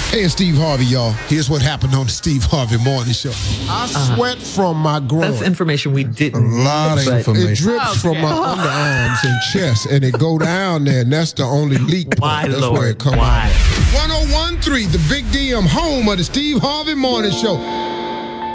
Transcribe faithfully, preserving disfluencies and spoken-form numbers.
Hey, it's Steve Harvey, y'all. Here's what happened on the Steve Harvey Morning Show. I uh, sweat from my groin. That's information we didn't. A lot of information. It drips okay. from my underarms and chest, and it go down there, and that's the only leak. Why, That's Lord? where it come Why? out. one oh one point three, the Big D M, home of the Steve Harvey Morning Show.